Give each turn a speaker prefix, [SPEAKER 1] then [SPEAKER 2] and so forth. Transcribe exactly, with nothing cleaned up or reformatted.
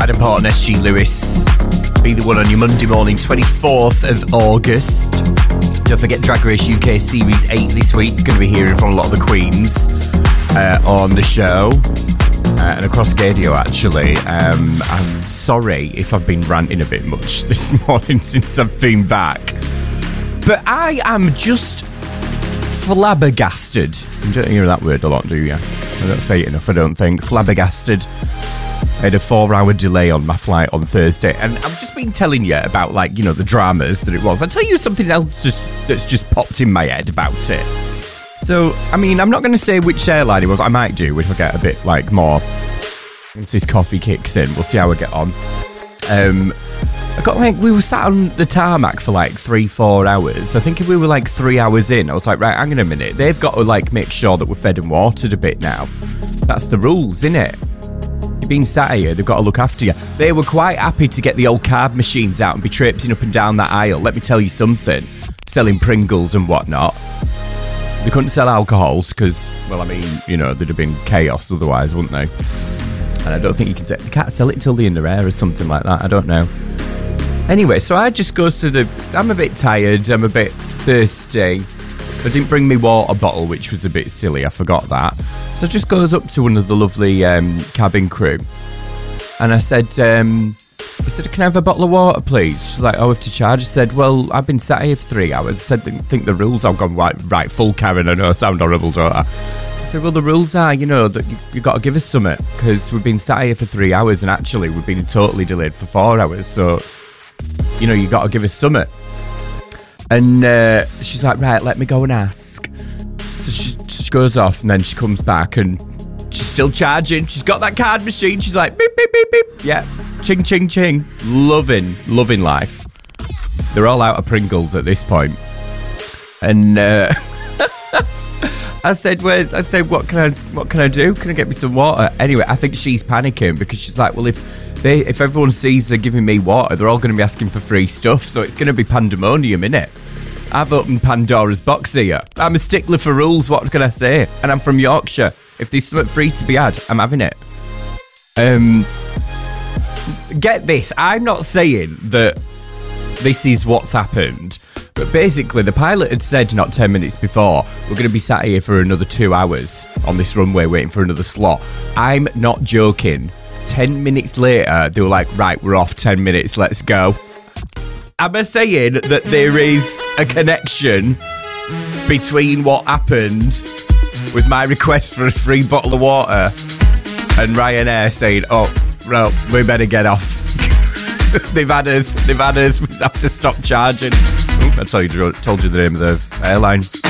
[SPEAKER 1] Adam Port and S G Lewis. Be the one on your Monday morning, twenty-fourth of August. Don't forget Drag Race U K Series eight this week. You're going to be hearing from a lot of the queens uh, on the show. Uh, and across Gadio, actually. Um, I'm sorry if I've been ranting a bit much this morning since I've been back. But I am just flabbergasted. You don't hear that word a lot, do you? I don't say it enough, I don't think. Flabbergasted. I had a four-hour delay on my flight on Thursday, and I've just been telling you about, like, you know, the dramas that it was. I'll tell you something else just that's just popped in my head about it. So, I mean, I'm not going to say which airline it was. I might do if I get a bit, like, more... Once this coffee kicks in, we'll see how I get on. Um... I got like, we were sat on the tarmac for like three, four hours. I think if we were like three hours in, I was like, right, hang on a minute. They've got to like make sure that we're fed and watered a bit now. That's the rules, innit? You're being sat here, they've got to look after you. They were quite happy to get the old card machines out and be traipsing up and down that aisle. Let me tell you something. Selling Pringles and whatnot. They couldn't sell alcohols because, well, I mean, you know, there'd have been chaos otherwise, wouldn't they? And I don't think you can say, they can't sell it until the end of air or something like that. I don't know. Anyway, so I just goes to the... I'm a bit tired, I'm a bit thirsty. I didn't bring me water bottle, which was a bit silly, I forgot that. So I just goes up to one of the lovely um, cabin crew. And I said, um, I said, can I have a bottle of water, please? She's like, oh, I have to charge. I said, well, I've been sat here for three hours. I said, I think the rules... I've gone, right, right, full Karen, I know I sound horrible, don't I? I said, well, the rules are, you know, that you, you've got to give us something. Because we've been sat here for three hours, and actually we've been totally delayed for four hours, so... You know, you got to give us something. And uh, she's like, right, let me go and ask. So she, she goes off, and then she comes back, and she's still charging. She's got that card machine. She's like, beep, beep, beep, beep. Yeah, ching, ching, ching. Loving, loving life. They're all out of Pringles at this point. And uh, I said, well, I said, what can I, what can I do? Can I get me some water? Anyway, I think she's panicking because she's like, well, if... They, if everyone sees they're giving me water, they're all going to be asking for free stuff, so it's going to be pandemonium, innit? I've opened Pandora's box here. I'm a stickler for rules, what can I say? And I'm from Yorkshire. If there's something free to be had, I'm having it. Um, get this, I'm not saying that this is what's happened, but basically the pilot had said not ten minutes before, we're going to be sat here for another two hours on this runway waiting for another slot. I'm not joking. Ten minutes later, they were like, right, we're off, ten minutes, let's go. Am I saying that there is a connection between what happened with my request for a free bottle of water and Ryanair saying, oh, well, we better get off. they've had us, they've had us, we have to stop charging. Oh, I told you, told you the name of the airline.